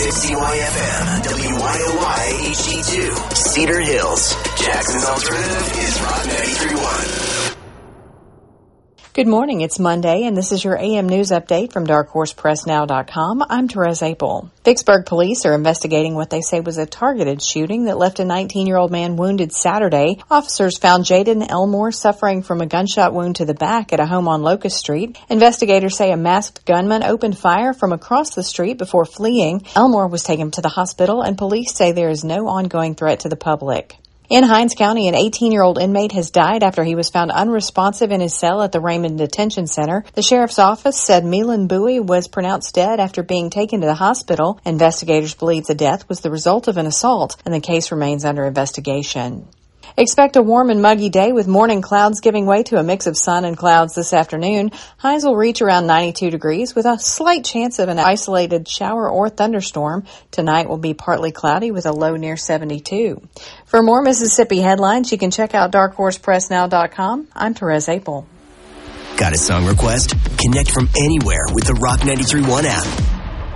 CYFM, WYOY HD2, Cedar Hills. Jackson's Alternative is Rock 93.1. Good morning. It's Monday, and this is your AM News Update from DarkHorsePressNow.com. I'm Therese Apel. Vicksburg police are investigating what they say was a targeted shooting that left a 19-year-old man wounded Saturday. Officers found Jaden Elmore suffering from a gunshot wound to the back at a home on Locust Street. Investigators say a masked gunman opened fire from across the street before fleeing. Elmore was taken to the hospital, and police say there is no ongoing threat to the public. In Hinds County, an 18-year-old inmate has died after he was found unresponsive in his cell at the Raymond Detention Center. The sheriff's office said Milan Bowie was pronounced dead after being taken to the hospital. Investigators believe the death was the result of an assault, and the case remains under investigation. Expect a warm and muggy day with morning clouds giving way to a mix of sun and clouds this afternoon. Highs will reach around 92 degrees with a slight chance of an isolated shower or thunderstorm. Tonight will be partly cloudy with a low near 72. For more Mississippi headlines, you can check out DarkHorsePressNow.com. I'm Therese Apel. Got a song request? Connect from anywhere with the Rock 93.1 app.